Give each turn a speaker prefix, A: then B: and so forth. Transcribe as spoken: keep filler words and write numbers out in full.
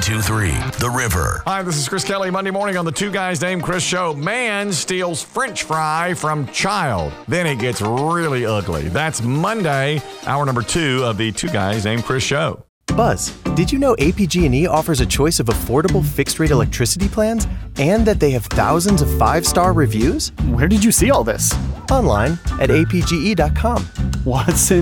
A: two three The River.
B: Hi, this is Chris Kelly. Monday morning on the Two Guys Named Chris show. Man steals French fry from child. Then it gets really ugly. That's Monday, hour number two of the Two Guys Named Chris show.
C: Buzz, did you know A P G and E offers a choice of affordable fixed-rate electricity plans and that they have thousands of five-star reviews?
D: Where did you see all this?
C: Online at A P G E dot com.
D: What's in